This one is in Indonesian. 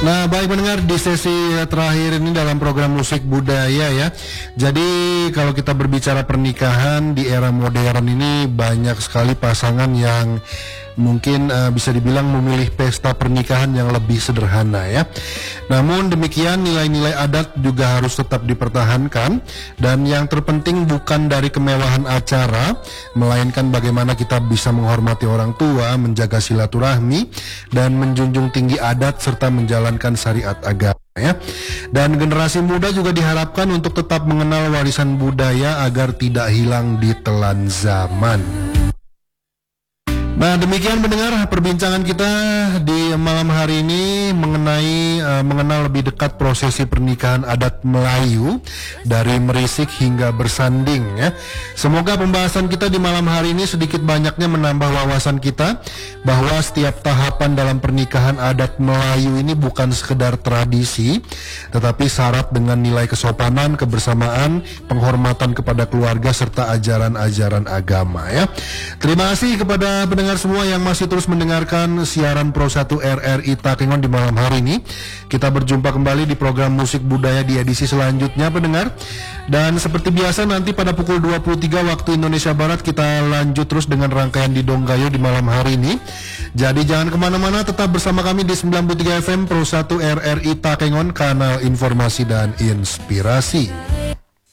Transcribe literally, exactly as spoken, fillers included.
Nah, baik pendengar, di sesi terakhir ini dalam program musik budaya ya. Jadi kalau kita berbicara pernikahan di era modern ini, banyak sekali pasangan yang mungkin uh, bisa dibilang memilih pesta pernikahan yang lebih sederhana ya. Namun demikian, nilai-nilai adat juga harus tetap dipertahankan, dan yang terpenting bukan dari kemewahan acara, melainkan bagaimana kita bisa menghormati orang tua, menjaga silaturahmi, dan menjunjung tinggi adat serta menjalankan syariat agama ya. Dan generasi muda juga diharapkan untuk tetap mengenal warisan budaya agar tidak hilang di telan zaman. Nah, demikian mendengar perbincangan kita di malam hari ini mengenai uh, mengenal lebih dekat prosesi pernikahan adat Melayu dari merisik hingga bersanding ya. Semoga pembahasan kita di malam hari ini sedikit banyaknya menambah wawasan kita bahwa setiap tahapan dalam pernikahan adat Melayu ini bukan sekedar tradisi, tetapi syarat dengan nilai kesopanan, kebersamaan, penghormatan kepada keluarga serta ajaran-ajaran agama ya. Terima kasih kepada pendengar semua yang masih terus mendengarkan siaran Pro satu R R I Takengon di malam hari ini. Kita berjumpa kembali di program musik budaya di edisi selanjutnya pendengar. Dan seperti biasa nanti pada pukul dua puluh tiga waktu Indonesia Barat kita lanjut terus dengan rangkaian di Donggayo di malam hari ini. Jadi jangan kemana-mana, tetap bersama kami di sembilan puluh tiga F M Pro satu R R I Takengon, kanal informasi dan inspirasi.